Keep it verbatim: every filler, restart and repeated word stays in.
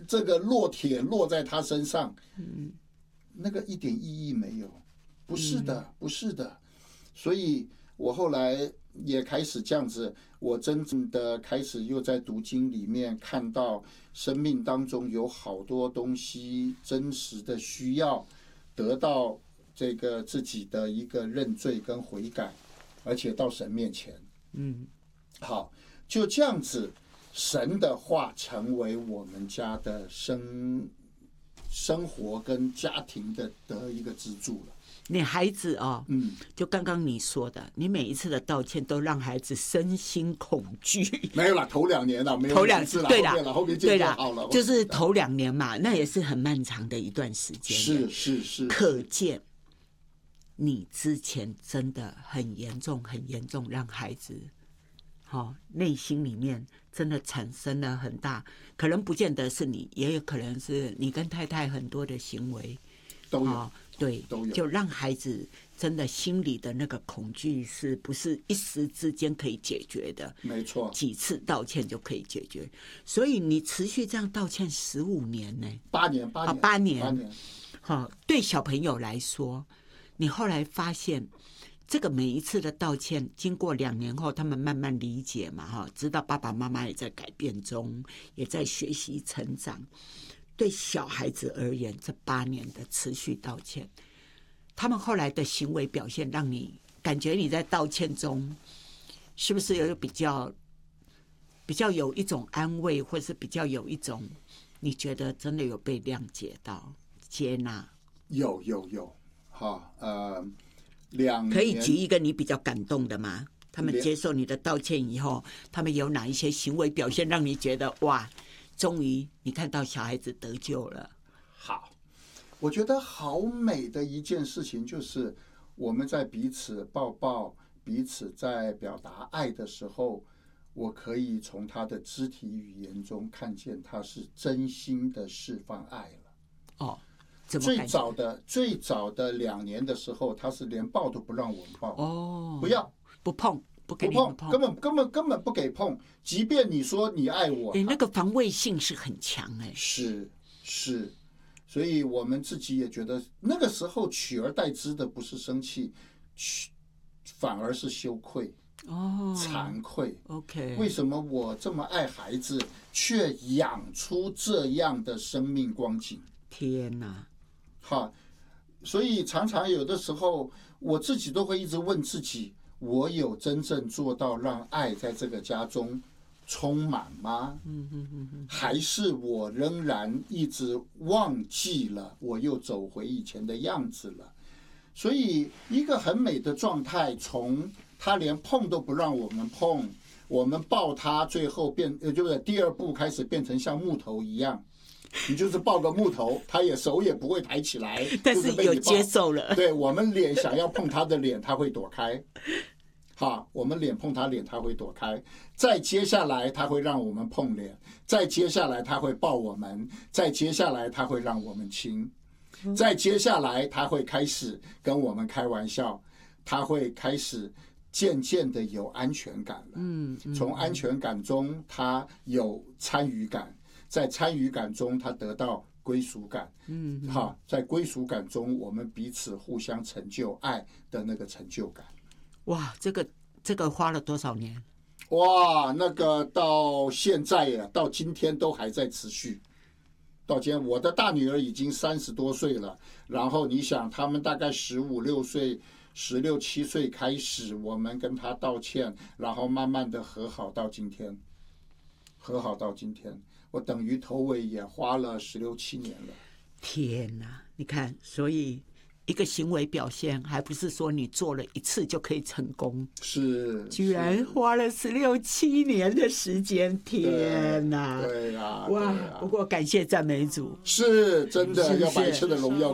这个烙铁落在他身上，嗯，那个一点意义没有，不是的，嗯、不是的。所以我后来也开始这样子，我真正的开始又在读经里面看到生命当中有好多东西真实的需要得到这个自己的一个认罪跟悔改，而且到神面前，嗯，好，就这样子，神的话成为我们家的生生活跟家庭的的一个支柱了。 你孩子哦，嗯，就刚刚你说的，你每一次的道歉都让孩子身心恐惧。 没有啦，头两年了，没有头两次了， 对啦， 后面渐渐好了， 就是头两年嘛，那也是很漫长的一段时间。 是是是， 可见你之前真的很严重，很严重，让孩子，哦，内心里面真的产生了很大，可能不见得是你，也有可能是你跟太太很多的行为都有。 哦对，就让孩子真的心里的那个恐惧是不是一时之间可以解决的？ 没错， 几次道歉就可以解决。所以你持续这样道歉十五年呢？ 八年，八年， 啊，八年， 八年。 好，对小朋友来说，你后来发现，这个每一次的道歉，经过两年后，他们慢慢理解嘛，哈，知道爸爸妈妈也在改变中，也在学习成长。对小孩子而言，这八年的持续道歉，他们后来的行为表现，让你感觉你在道歉中，是不是有比较比较有一种安慰，或是比较有一种你觉得真的有被谅解到、接纳？ 有有有，哈，呃，两年可以举一个你比较感动的吗？他们接受你的道歉以后，他们有哪一些行为表现让你觉得哇？终于你看到小孩子得救了。 好，我觉得好美的一件事情就是我们在彼此抱抱，彼此在表达爱的时候，我可以从他的肢体语言中看见他是真心的释放爱了。 哦，怎么最早的最早的两年的时候，他是连抱都不让我们抱。 哦， 不要不碰。不给你碰，根本根本根本不给碰。即便你说你爱我， 欸、那个防卫性是很强哎、欸。 是是，所以我们自己也觉得那个时候取而代之的不是生气，反而是羞愧哦， 惭愧。 OK， 为什么我这么爱孩子，却养出这样的生命光景？ 天哪！ 哈，所以常常有的时候，我自己都会一直问自己。我有真正做到让爱在这个家中充满吗？嗯嗯嗯嗯，还是我仍然一直忘记了，我又走回以前的样子了？所以一个很美的状态，从他连碰都不让我们碰，我们抱他，最后变，呃，就是第二步开始变成像木头一样。你就是抱个木头，他也手也不会抬起来， 但是有接受了。 对，我们脸想要碰他的脸，他会躲开。好，我们脸碰他脸，他会躲开。再接下来，他会让我们碰脸；再接下来，他会抱我们；再接下来，他会让我们亲；再接下来，他会开始跟我们开玩笑，他会开始渐渐的有安全感了。嗯，从安全感中，他有参与感。在参与感中，他得到归属感。嗯，好，在归属感中，我们彼此互相成就爱的那个成就感。 哇，这个这个花了多少年？ 哇，那个到现在呀，到今天都还在持续。到今天，我的大女儿已经三十多岁了，然后你想，他们大概十五六岁、十六七岁开始，我们跟她道歉，然后慢慢的和好到今天，和好到今天。我等于头尾也花了十六七年了。 天哪，你看，所以一个行为表现，还不是说你做了一次就可以成功， 是， 居然花了十六七年的时间，天哪！ 对呀、啊， 哇！ 啊、 不过感谢赞美主， 是真的要把一切的荣耀